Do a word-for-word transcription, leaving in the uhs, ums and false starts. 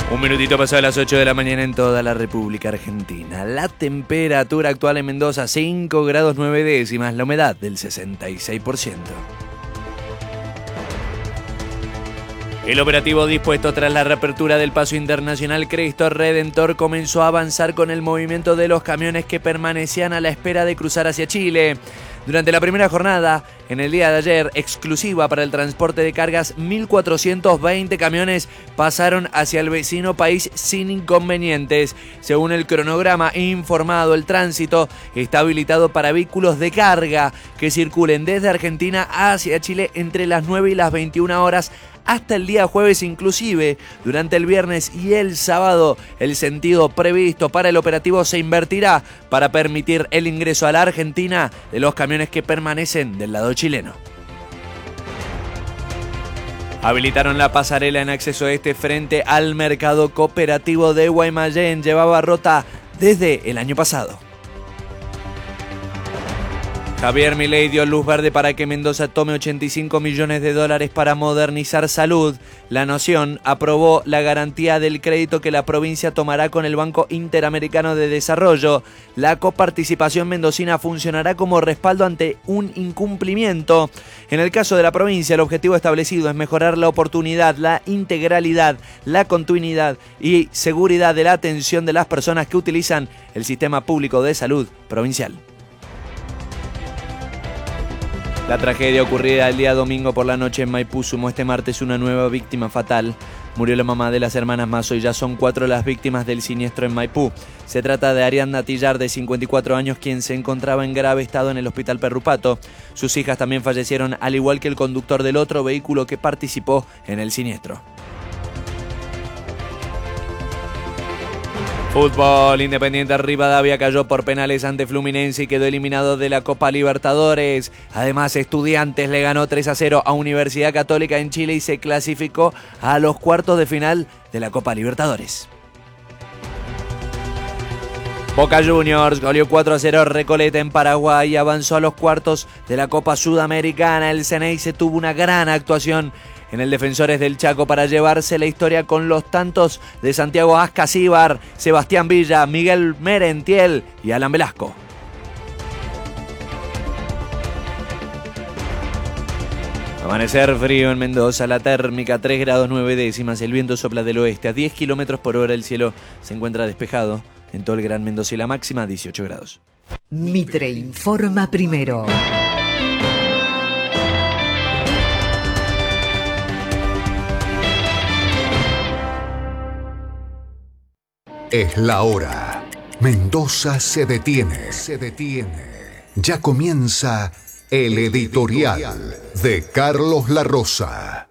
Un minutito pasado de las ocho de la mañana en toda la República Argentina. La temperatura actual en Mendoza, cinco grados nueve décimas, la humedad del sesenta y seis por ciento. El operativo dispuesto tras la reapertura del paso internacional Cristo Redentor comenzó a avanzar con el movimiento de los camiones que permanecían a la espera de cruzar hacia Chile. Durante la primera jornada, en el día de ayer, exclusiva para el transporte de cargas, mil cuatrocientos veinte camiones pasaron hacia el vecino país sin inconvenientes. Según el cronograma informado, el tránsito está habilitado para vehículos de carga que circulen desde Argentina hacia Chile entre las nueve y las veintiuna horas hasta el día jueves, inclusive durante el viernes y el sábado. El sentido previsto para el operativo se invertirá para permitir el ingreso a la Argentina de los camiones que permanecen del lado chileno. Habilitaron la pasarela en acceso este frente al mercado cooperativo de Guaymallén. Llevaba rota desde el año pasado. Javier Milei dio luz verde para que Mendoza tome ochenta y cinco millones de dólares para modernizar salud. La Nación aprobó la garantía del crédito que la provincia tomará con el Banco Interamericano de Desarrollo. La coparticipación mendocina funcionará como respaldo ante un incumplimiento. En el caso de la provincia, el objetivo establecido es mejorar la oportunidad, la integralidad, la continuidad y seguridad de la atención de las personas que utilizan el sistema público de salud provincial. La tragedia ocurrida el día domingo por la noche en Maipú sumó este martes una nueva víctima fatal. Murió la mamá de las hermanas Mazo y ya son cuatro las víctimas del siniestro en Maipú. Se trata de Ariadna Tillar, de cincuenta y cuatro años, quien se encontraba en grave estado en el hospital Perrupato. Sus hijas también fallecieron, al igual que el conductor del otro vehículo que participó en el siniestro. Fútbol, Independiente Rivadavia cayó por penales ante Fluminense y quedó eliminado de la Copa Libertadores. Además, Estudiantes le ganó tres a cero a Universidad Católica en Chile y se clasificó a los cuartos de final de la Copa Libertadores. Boca Juniors goleó cuatro a cero Recoleta en Paraguay y avanzó a los cuartos de la Copa Sudamericana. El Ceneice tuvo una gran actuación en el Defensores del Chaco para llevarse la historia con los tantos de Santiago Ascasíbar, Sebastián Villa, Miguel Merentiel y Alan Velasco. Amanecer frío en Mendoza, la térmica tres grados nueve décimas, el viento sopla del oeste a diez kilómetros por hora, el cielo se encuentra despejado en todo el Gran Mendoza y la máxima dieciocho grados. Mitre informa primero. Es la hora. Mendoza se detiene, se detiene. Ya comienza el editorial de Carlos La Rosa.